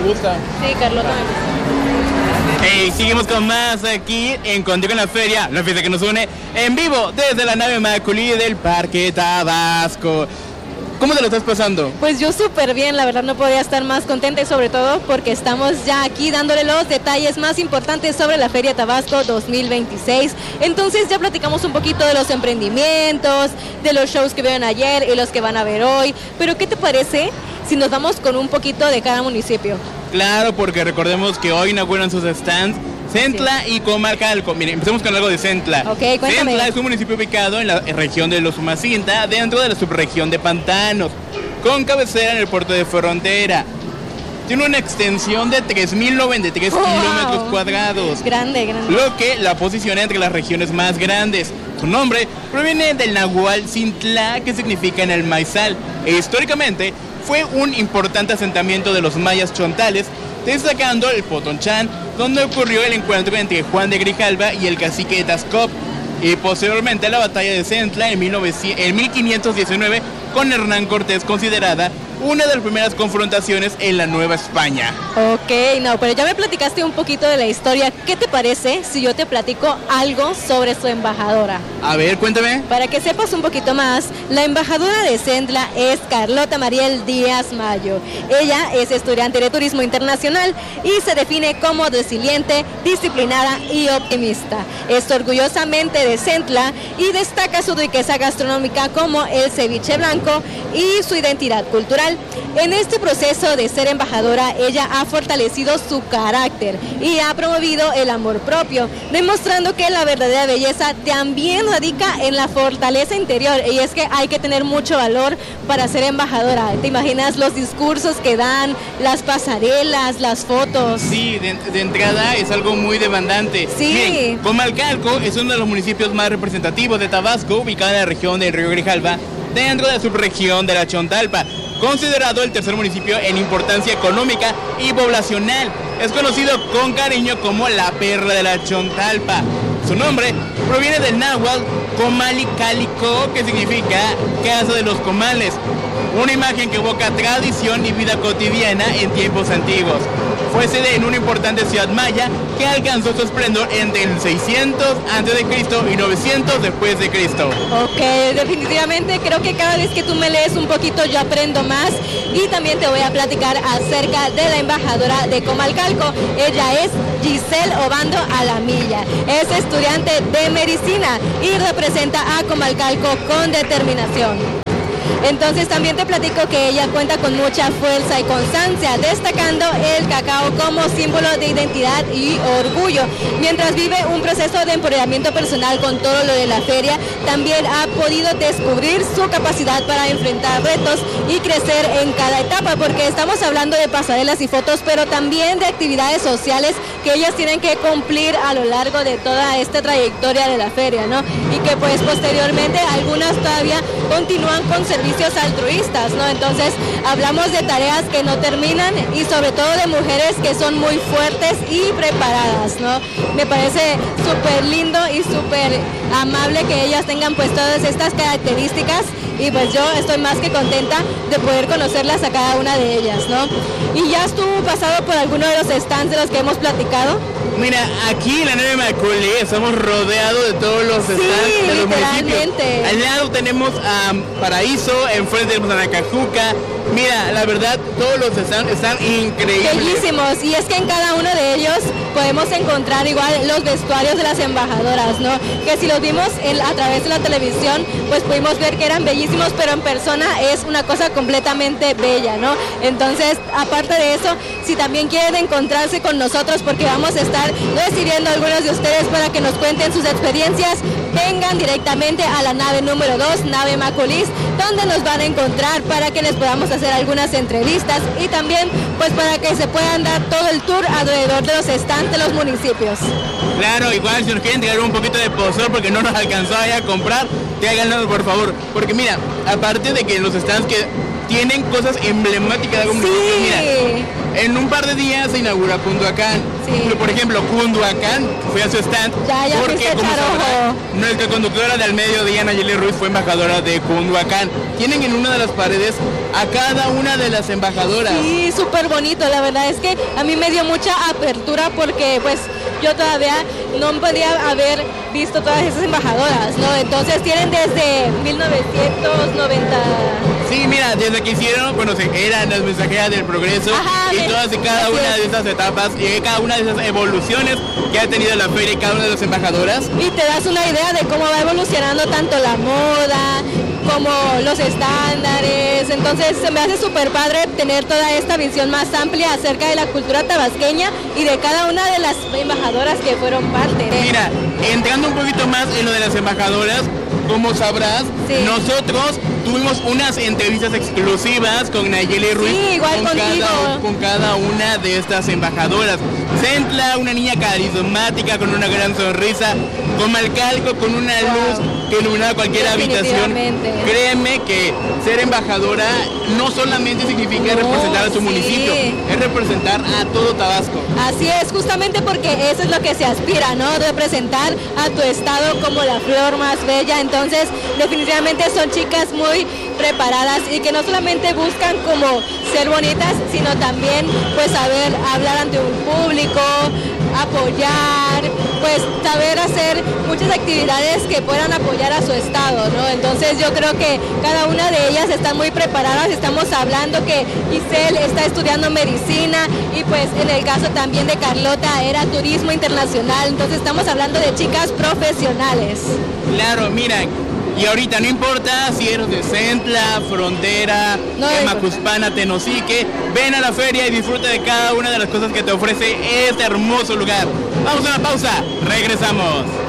gusta. Sí, Carlota me gusta. Hey, seguimos con más aquí en Contigo en la Feria, la fiesta que nos une en vivo desde la nave Macaulay del Parque Tabasco. ¿Cómo te lo estás pasando? Pues yo súper bien, la verdad no podía estar más contenta y sobre todo porque estamos ya aquí dándole los detalles más importantes sobre la Feria Tabasco 2026. Entonces ya platicamos un poquito de los emprendimientos, de los shows que vieron ayer y los que van a ver hoy. Pero ¿qué te parece si nos vamos con un poquito de cada municipio? Claro, porque recordemos que hoy inauguran sus stands Centla y Comalcalco. Miren, empecemos con algo de Centla. Ok, cuéntame. Centla es un municipio ubicado en la región de Los Umacinta, dentro de la subregión de Pantanos, con cabecera en el puerto de Frontera. Tiene una extensión de 3.093 kilómetros cuadrados. Grande, grande. Lo que la posiciona entre las regiones más grandes. Su nombre proviene del náhuatl Cintla, que significa en el maizal. E históricamente fue un importante asentamiento de los mayas chontales, destacando el Potonchán, donde ocurrió el encuentro entre Juan de Grijalva y el cacique de Tascop, y posteriormente la batalla de Centla en 1519 con Hernán Cortés, considerada una de las primeras confrontaciones en la Nueva España. Ok, no, pero ya me platicaste un poquito de la historia. ¿Qué te parece si yo te platico algo sobre su embajadora? A ver, cuéntame. Para que sepas un poquito más, la embajadora de Centla es Carlota Mariel Díaz Mayo. Ella es estudiante de Turismo Internacional y se define como resiliente, disciplinada y optimista. Es orgullosamente de Centla y destaca su riqueza gastronómica como el ceviche blanco y su identidad cultural. En este proceso de ser embajadora, ella ha fortalecido su carácter y ha promovido el amor propio, demostrando que la verdadera belleza también radica en la fortaleza interior, y es que hay que tener mucho valor para ser embajadora. ¿Te imaginas los discursos que dan, las pasarelas, las fotos? Sí, de entrada es algo muy demandante. Sí. Bien, Comalcalco es uno de los municipios más representativos de Tabasco, ubicado en la región del río Grijalva, dentro de la subregión de la Chontalpa, considerado el tercer municipio en importancia económica y poblacional. Es conocido con cariño como la perla de la Chontalpa. Su nombre proviene del náhuatl Comalicalico, que significa casa de los comales, una imagen que evoca tradición y vida cotidiana en tiempos antiguos. Fue sede en una importante ciudad maya que alcanzó su esplendor entre el 600 a.C. y 900 después de Cristo. Ok, definitivamente creo que cada vez que tú me lees un poquito yo aprendo más, y también te voy a platicar acerca de la embajadora de Comalcalco. Ella es Giselle Obando Alamilla, es estudiante de medicina y representa a Comalcalco con determinación. Entonces también te platico que ella cuenta con mucha fuerza y constancia, destacando el cacao como símbolo de identidad y orgullo. Mientras vive un proceso de empoderamiento personal con todo lo de la feria, también ha podido descubrir su capacidad para enfrentar retos y crecer en cada etapa, porque estamos hablando de pasarelas y fotos, pero también de actividades sociales que ellas tienen que cumplir a lo largo de toda esta trayectoria de la feria, ¿no? Y que pues posteriormente algunas todavía continúan con servicios altruistas, ¿no? Entonces hablamos de tareas que no terminan y sobre todo de mujeres que son muy fuertes y preparadas, ¿no? Me parece súper lindo y súper amable que ellas tengan pues todas estas características, y pues yo estoy más que contenta de poder conocerlas a cada una de ellas, ¿no? ¿Y ya estuvo pasado por alguno de los stands de los que hemos platicado? Mira, aquí en la nave Macaulay estamos rodeados de todos los stands de los municipios. Al lado tenemos a Paraíso, enfrente tenemos a Nacajuca. Mira, la verdad, todos los stands están increíbles. Bellísimos, y es que en cada uno de ellos podemos encontrar igual los vestuarios de las embajadoras, ¿no? Que si los vimos a través de la televisión, pues pudimos ver que eran bellísimos, pero en persona es una cosa completamente bella, ¿no? Entonces, aparte de eso, si también quieren encontrarse con nosotros, porque vamos a estar recibiendo a algunos de ustedes para que nos cuenten sus experiencias, vengan directamente a la nave número 2, nave Macaulay, donde nos van a encontrar para que les podamos hacer algunas entrevistas y también pues para que se puedan dar todo el tour alrededor de los stands de los municipios. Claro, igual si nos quieren tirar un poquito de pozor porque no nos alcanzó a comprar, háganlo por favor, porque mira, aparte de que los stands que tienen cosas emblemáticas de algún municipio. Mira, en un par de días se inaugura Cunduacán. Pero, por ejemplo, Cunduacán fue a su stand porque, como sabrán, nuestra conductora del mediodía, Nayeli Ruiz, fue embajadora de Cunduacán. Tienen en una de las paredes a cada una de las embajadoras. Sí, súper bonito. La verdad es que a mí me dio mucha apertura porque pues yo todavía no podía haber visto todas esas embajadoras, ¿no? Entonces tienen desde 1990. Sí, mira, desde que hicieron, bueno, eran las mensajeras del progreso. Y todas y cada una de esas etapas y cada una de esas evoluciones que ha tenido la feria y cada una de las embajadoras. Y te das una idea de cómo va evolucionando tanto la moda como los estándares. Entonces se me hace súper padre tener toda esta visión más amplia acerca de la cultura tabasqueña y de cada una de las embajadoras que fueron parte. Mira, entrando un poquito más en lo de las embajadoras, como sabrás, nosotros tuvimos unas entrevistas exclusivas con Nayeli Ruiz, con cada una de estas embajadoras. Centla, una niña carismática con una gran sonrisa, Comalcalco con una luz que iluminaba cualquier habitación. Créeme que ser embajadora no solamente significa representar a tu municipio, es representar a todo Tabasco. Así es, justamente porque eso es lo que se aspira, ¿no? Representar a tu estado como la flor más bella. Entonces, definitivamente son chicas muy preparadas y que no solamente buscan como ser bonitas, sino también pues saber hablar ante un público, apoyar, pues saber hacer muchas actividades que puedan apoyar a su estado, ¿no? Entonces yo creo que cada una de ellas están muy preparadas. Estamos hablando que Giselle está estudiando medicina y pues en el caso también de Carlota era turismo internacional. Entonces estamos hablando de chicas profesionales. Claro, mira, y ahorita no importa si eres de Centla, Frontera, Macuspana, Tenosique, ven a la feria y disfruta de cada una de las cosas que te ofrece este hermoso lugar. Vamos a una pausa, regresamos.